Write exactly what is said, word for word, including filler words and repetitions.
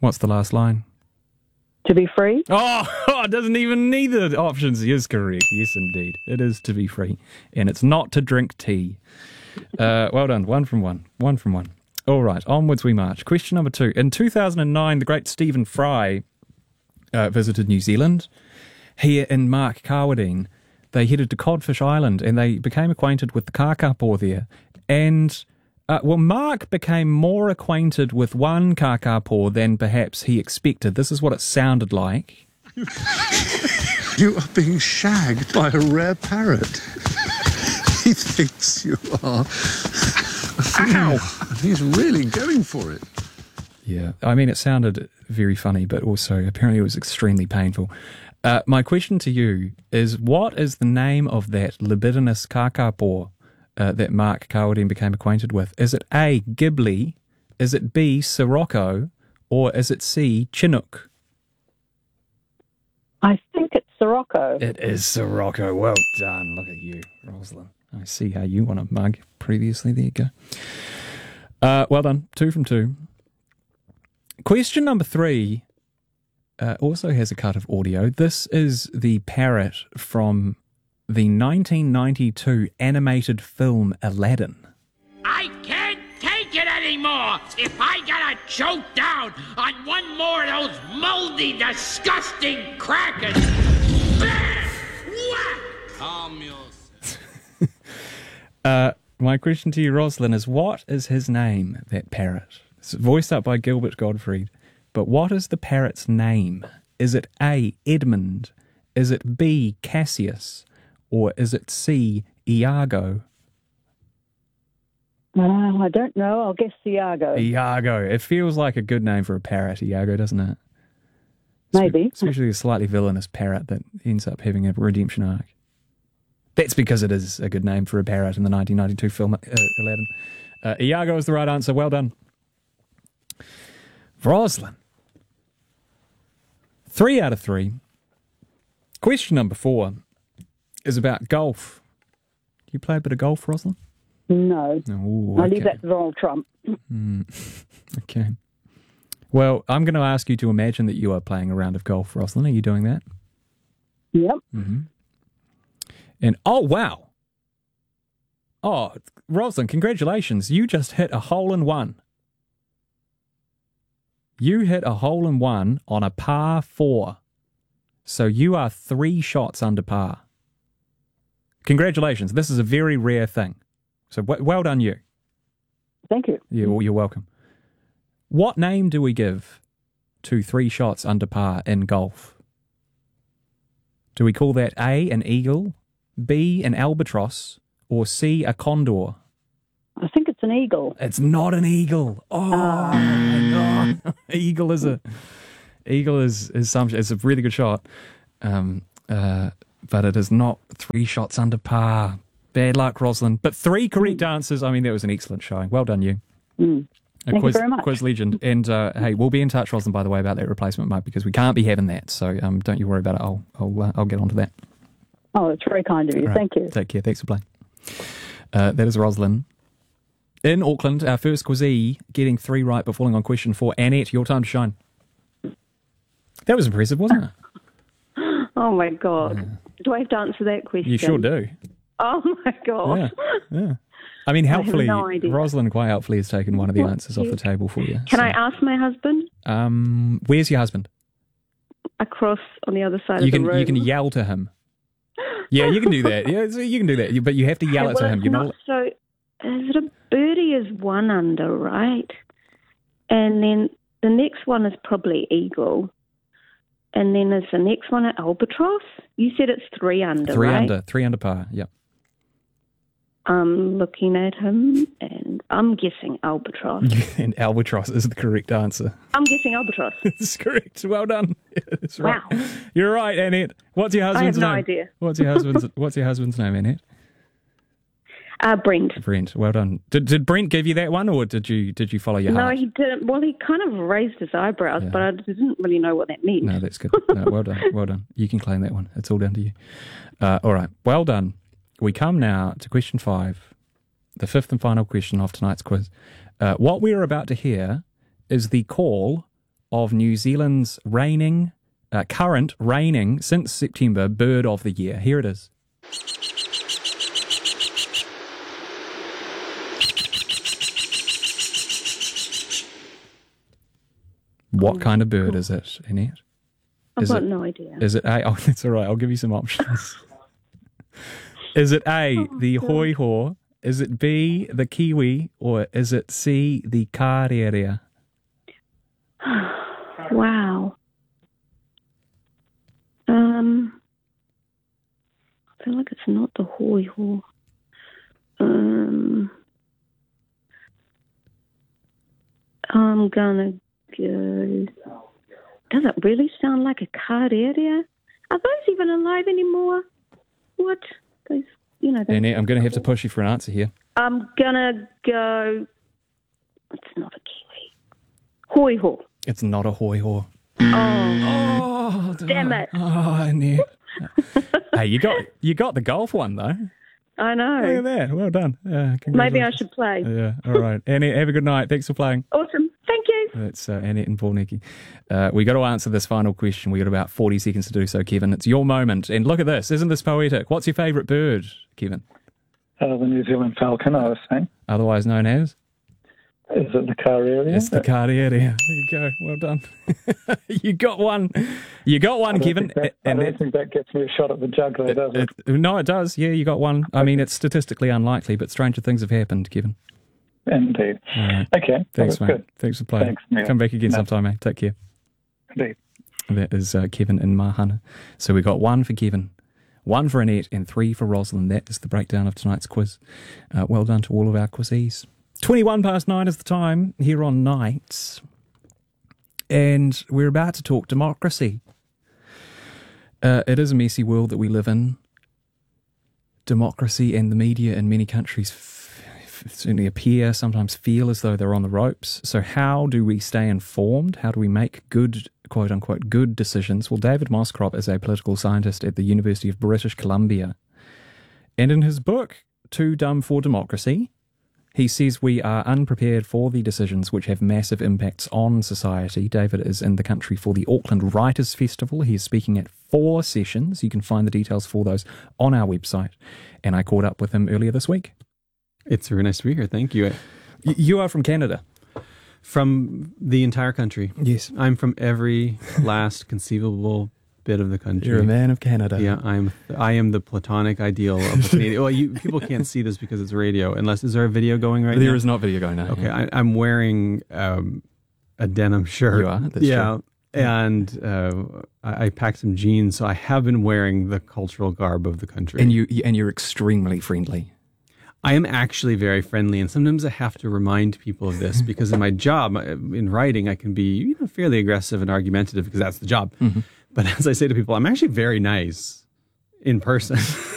What's the last line? To be free. Oh, it doesn't even need the options. He is correct. Yes, indeed. It is to be free. And it's not to drink tea. Uh, well done. One from one. One from one. All right. Onwards we march. Question number two. In two thousand nine, the great Stephen Fry uh, visited New Zealand. He and Mark Carwadine, they headed to Codfish Island and they became acquainted with the kakapo there. And, uh, well, Mark became more acquainted with one kakapo than perhaps he expected. This is what it sounded like. You are being shagged by a rare parrot. He thinks you are. Ow! And he's really going for it. Yeah, I mean, it sounded very funny, but also apparently it was extremely painful. Uh, my question to you is, what is the name of that libidinous kakapo uh, that Mark Carwadine became acquainted with? Is it A, Ghibli, is it B, Sirocco, or is it C, Chinook? I think it's Sirocco. It is Sirocco. Well done. Look at you, Rosalind. I see how you want a mug previously. There you go. Uh, well done. Two from two. Question number three uh, also has a cut of audio. This is the parrot from the nineteen ninety-two animated film Aladdin. I can't take it anymore! If I gotta choke down on one more of those moldy, disgusting crackers! Bam! Whack! Calm yourself. uh, my question to you, Rosalind, is what is his name, that parrot? It's voiced up by Gilbert Gottfried. But what is the parrot's name? Is it A, Edmund? Is it B, Cassius? Or is it C, Iago? Uh, I don't know. I'll guess Iago. Iago. It feels like a good name for a parrot, Iago, doesn't it? Maybe. Especially a slightly villainous parrot that ends up having a redemption arc. That's because it is a good name for a parrot in the nineteen ninety-two film uh, Aladdin. Uh, Iago is the right answer. Well done. Rosalind. Three out of three. Question number four is about golf. Do you play a bit of golf, Rosalind? No. Ooh, I okay. leave that to Donald Trump. Mm. Okay. Well, I'm going to ask you to imagine that you are playing a round of golf, Rosalind. Are you doing that? Yep. Mm-hmm. And, oh, wow. Oh, Rosalind, congratulations. You just hit a hole in one. You hit a hole in one on a par four. So you are three shots under par. Congratulations. This is a very rare thing. So w- well done you. Thank you. Yeah, well, you're welcome. What name do we give to three shots under par in golf? Do we call that A, an eagle, B, an albatross, or C, a condor? I think it's an eagle. It's not an eagle. Oh, uh. my God. Eagle is a eagle is is some. It's a really good shot, um, uh, but it is not three shots under par. Bad luck, Rosalind. But three correct mm. answers. I mean, that was an excellent showing. Well done, you. Mm. A Thank quiz, you very much. Quiz legend. And uh, hey, we'll be in touch, Rosalind, by the way, about that replacement mug because we can't be having that. So um, don't you worry about it. I'll I'll uh, I'll get onto that. Oh, it's very kind of you. Right. Thank you. Take care. Thanks for playing. Uh, that is Rosalind. In Auckland, our first quizee getting three right but falling on question four. Annette, your time to shine. That was impressive, wasn't it? Oh, my God. Yeah. Do I have to answer that question? You sure do. Oh, my God. Yeah, yeah. I mean, helpfully, I have no idea. Rosalind quite helpfully has taken one of the answers off the table for you. Can so. I ask my husband? Um, where's your husband? Across on the other side you of can, the room. You can yell to him. Yeah, you can do that. Yeah, you can do that. But you have to yell okay, it well, to him. You're not, not... So, is it a birdie is one under, right? And then the next one is probably eagle. And then is the next one an albatross? You said it's three under, three right? Three under. Three under par, yep. I'm looking at him, and I'm guessing albatross. And albatross is the correct answer. I'm guessing albatross. It's correct. Well done. That's right. Wow. You're right, Annette. What's your husband's name? I have no idea. What's your husband's What's your husband's name, Annette? Uh, Brent. Brent. Well done. Did Did Brent give you that one, or did you Did you follow your no, heart? No, he didn't. Well, he kind of raised his eyebrows, yeah. but I didn't really know what that meant. No, that's good. No, well done. Well done. You can claim that one. It's all down to you. Uh, all right. Well done. We come now to question five, the fifth and final question of tonight's quiz. Uh, what we are about to hear is the call of New Zealand's reigning, uh, current reigning since September Bird of the Year. Here it is. What kind of bird is it, Annette? I've Is got it- no idea. Is it A? Oh, that's all right. I'll give you some options. Is it A, the hoi haw? Is it B, the kiwi? Or is it C, the kārerea? Wow. Um, I feel like it's not the hoi haw. Um, I'm gonna go. Does it really sound like a kārerea? Are those even alive anymore? What? Those, you know. Those, Annette, I'm going to have to push you for an answer here. I'm gonna go. It's not a kiwi. Hoi haw. It's not a hoi haw. Oh, Oh, damn it! Oh, Annette. Hey, you got you got the golf one though. I Look at know. that. Well done. Uh, Maybe I congratulations. should play. Yeah. All right, Annette. Have a good night. Thanks for playing. Awesome. Thank you. That's uh, Annette and Paul Nicky. Uh, we got to answer this final question. We got about forty seconds to do so, Kevin. It's your moment. And look at this. Isn't this poetic? What's your favourite bird, Kevin? Uh, the New Zealand falcon, I was saying. Otherwise known as? Is it the kārerea? It's the kārerea. There you go. Well done. You got one. You got one, I don't Kevin. think that, I And don't that- think that gets me a shot at the jug, though, does it? it- no, it does. Yeah, you got one. I mean, it's statistically unlikely, but stranger things have happened, Kevin. Indeed. All right. Okay. well, Thanks, that's mate. good. Thanks for playing. Thanks, Neil. Come back again No. sometime, mate. Take care. Indeed. That is uh, Kevin in Mahana. So we got one for Kevin, one for Annette, and three for Rosalind. That is the breakdown of tonight's quiz. Uh, well done to all of our quizzes. twenty-one past nine is the time here on Nights. And we're about to talk democracy. Uh, it is a messy world that we live in. Democracy and the media in many countries f- f- certainly appear, sometimes feel as though they're on the ropes. So how do we stay informed? How do we make good, quote unquote, good decisions? Well, David Moscrop is a political scientist at the University of British Columbia. And in his book, Too Dumb for Democracy, he says we are unprepared for the decisions which have massive impacts on society. David is in the country for the Auckland Writers' Festival. He is speaking at four sessions. You can find the details for those on our website. And I caught up with him earlier this week. It's very nice to be here. Thank you. Y- you are from Canada. From the entire country. Yes. I'm from every last conceivable bit of the country. You're a man of Canada. Yeah, I'm. I am the platonic ideal of a Canadian. Well, you people can't see this because it's radio. Unless is there a video going right now? There is not video going now. Okay, I, I'm wearing um, a denim shirt. You are? That's yeah, true. and uh, I, I packed some jeans, so I have been wearing the cultural garb of the country. And you and you're extremely friendly. I am actually very friendly, and sometimes I have to remind people of this because in my job, in writing, I can be you know, fairly aggressive and argumentative because that's the job. Mm-hmm. But as I say to people, I'm actually very nice in person.